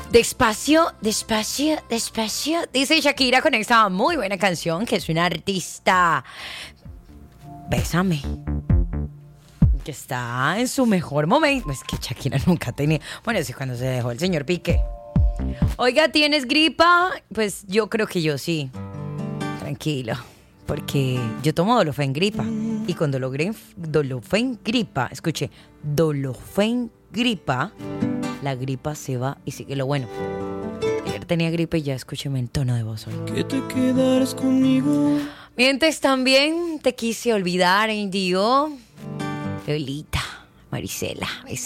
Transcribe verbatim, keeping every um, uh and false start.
Despacio, despacio, despacio. Dice Shakira con esta muy buena canción, que es una artista. Bésame. Que está en su mejor momento. Pues que Shakira nunca tenía. Bueno, sí, cuando se dejó el señor Piqué. Oiga, ¿tienes gripa? Pues yo creo que yo sí. Tranquilo. Porque yo tomo Dolofen gripa. Y con Dolofen, Dolofen gripa, escuche, Dolofen gripa, la gripa se va y sigue lo bueno. Ayer tenía gripa y ya escúcheme el tono de voz hoy. Que te quedaras conmigo. Mientes también, te quise olvidar, Indio. Lolita, Marisela, esa.